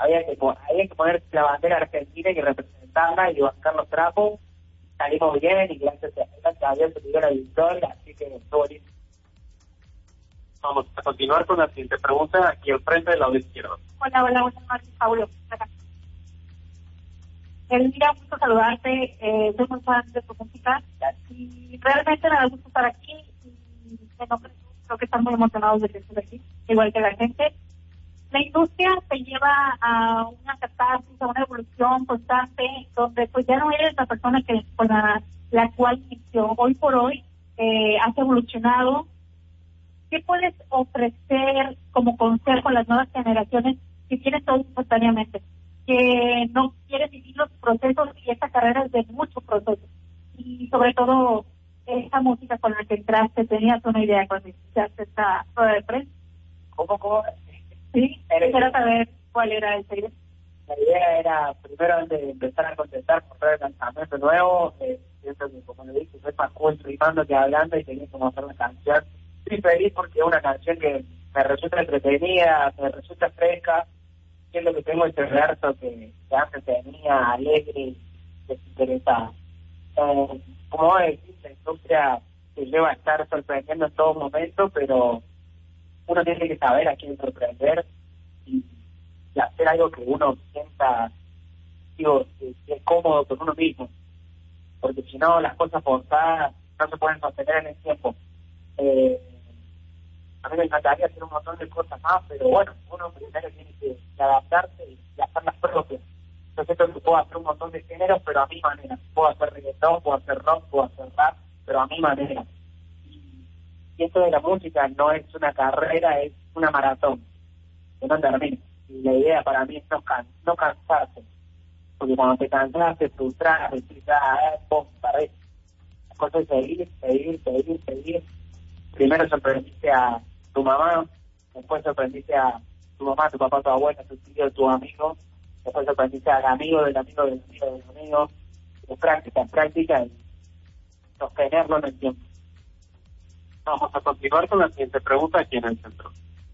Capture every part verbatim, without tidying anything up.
había que, había que poner la bandera argentina y representarla y bancar los trapos. Salimos bien y gracias a, gracias a Dios se dio la victoria, así que estuvo lindo. Vamos a continuar con la siguiente pregunta, aquí al frente del lado izquierdo. Hola, hola, buenas noches, Paulo. Elvira, gusto saludarte, eh, soy muy fan de tu música y realmente me da gusto estar aquí y bueno, creo que están muy emocionados de que estés aquí, igual que la gente. La industria te lleva a una catarsis, a una evolución constante, donde pues ya no eres la persona que con la, la cual inició. Hoy por hoy eh, has evolucionado. ¿Qué puedes ofrecer como consejo a las nuevas generaciones que quieren todo instantáneamente? Que no quieren vivir los procesos y esta carrera es de muchos procesos. Y sobre todo, esta música con la que entraste, ¿tenías una idea cuando iniciaste esta rueda de prensa? ¿Cómo, cómo? Sí, quisiera saber cuál era esa idea. La idea era, primero, antes de empezar a contestar, comprar el lanzamiento nuevo. Eh, siento que, como le dije, soy más cool rimando que hablando y tenía que mostrar una canción. Estoy feliz porque es una canción que me resulta entretenida, me resulta fresca. Siento que tengo ese verso que, que antes tenía, alegre, desinteresado. Eh, como vos decís, la industria te lleva a estar sorprendiendo en todo momento, pero uno tiene que saber a quién sorprender y, y hacer algo que uno sienta, digo, que, que es cómodo con uno mismo, porque si no, las cosas forzadas no se pueden sostener en el tiempo. Eh, a mí me encantaría hacer un montón de cosas más, pero bueno, uno primero tiene que, que adaptarse y, y hacer las propias. Yo siento que puedo hacer un montón de géneros, pero a mi manera. Puedo hacer reggaetón, puedo hacer rock, puedo hacer rap, pero a mi manera. Y esto de la música no es una carrera, es una maratón, que no termina. Y la idea para mí es no, can, no cansarse, porque cuando te cansas, te frustras, te frustras, eh, pum, paré. La cosa es seguir, seguir, seguir, seguir. Primero sorprendiste a tu mamá, después sorprendiste a tu mamá, tu papá, tu abuela, tu tío, tu amigo, después sorprendiste al amigo del amigo del amigo del amigo. Es práctica, es práctica y sostenerlo en el tiempo. Vamos a continuar con la siguiente pregunta aquí en el centro.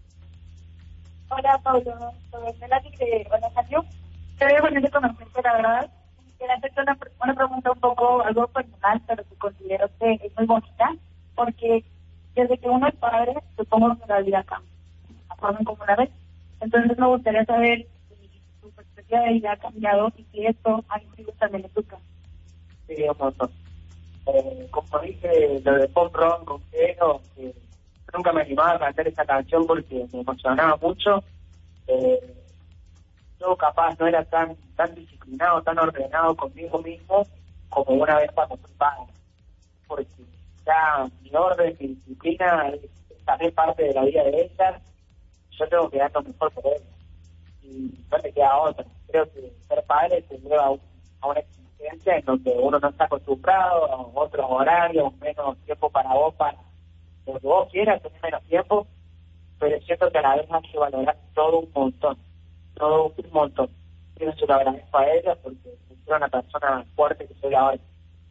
Hola, Pablo. Soy Melanie de Guanajuato. Te veo bonito conocerte, la verdad. Quería hacerte una, una pregunta un poco, algo personal, pero que considero que es muy bonita, porque desde que uno es padre, supongo que la vida cambia, la forma en como una vez. Entonces me gustaría saber si tu perspectiva de vida ha cambiado y si esto ha influido también en tu casa. Sí, un montón. Eh, como dije, lo de pop rock con Geno, que nunca me animaba a cantar esa canción porque me emocionaba mucho. Eh, yo capaz no era tan tan disciplinado, tan ordenado conmigo mismo como una vez cuando fui padre, porque ya mi orden, mi disciplina es también parte de la vida de ella. Yo tengo que dar lo mejor por ella y no te queda otra. Creo que ser padre te lleva a, un, a una experiencia en donde uno no está acostumbrado, a otros horarios, menos tiempo para vos, para lo que vos quieras, tener menos tiempo, pero siento que a la vez hay que valorar todo un montón, todo un montón. Yo se lo agradezco a ella porque es una persona fuerte que soy ahora.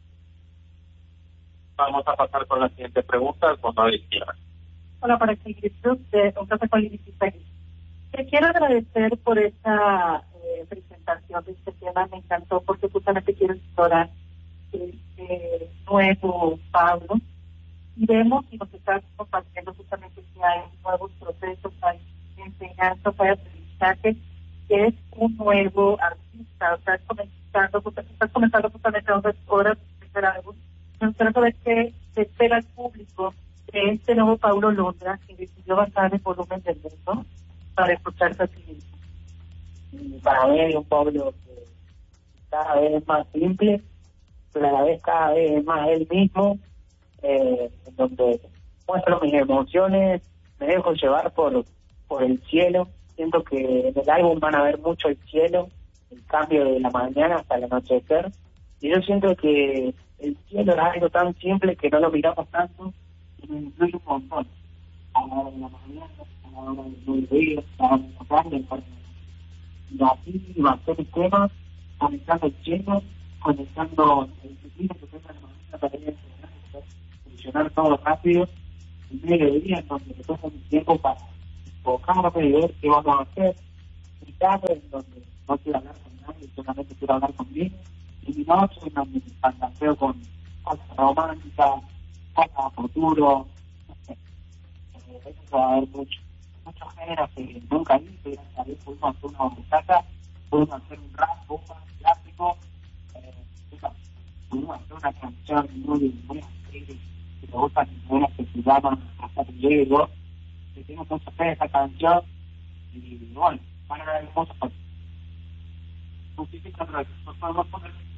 Vamos a pasar con la siguiente pregunta al fondo de la izquierda. Hola, para seguir de un café con Lili. Te quiero agradecer por esta eh, presentación de este tema, me encantó porque justamente quiero explorar este nuevo Pablo y vemos y nos estás compartiendo justamente que hay nuevos procesos, hay enseñanza, hay aprendizaje, que es un nuevo artista, o sea, estás comenzando, estás comenzando justamente otras horas de hacer algo. Me gustaría saber qué se espera al público de este nuevo Paulo Londra que decidió bajar el volumen del mundo para escucharse a sí mismo. Y para mí hay un Pablo que cada vez es más simple, pero a la vez cada vez es más él mismo, eh, en donde muestro mis emociones, me dejo llevar por, por el cielo. Siento que en el álbum van a ver mucho el cielo, el cambio de la mañana hasta el anochecer, y yo siento que el cielo es algo tan simple que no lo miramos tanto y me influye un montón. A la hora de la mañana, a la hora del mediodía, a la hora de la tarde, y así va a ser el tema, conectando el cielo, conectando el destino que tenga la mañana para ir a funcionar todo rápido, el mediodía, en donde me tomo mi tiempo para enfocarme y ver qué vamos a hacer, invitado, en donde no quiero hablar con nadie, solamente quiero hablar conmigo, y mi noche, en donde me fantaseo con cosas románticas, cosas a futuro, no sé. Eh, eso va a haber mucho, muchos géneros que nunca hice, gracias a Dios pudimos hacer una butaca, pudimos hacer un rap, bomba, clásico, eh, pudimos hacer una canción muy, muy alegre, que me gustan las que se llaman Hasta que llegue yo, que tengo mucha fe en esa canción, y bueno, van a ver hermosas cosas. Muchísimas gracias. Nos podemos poner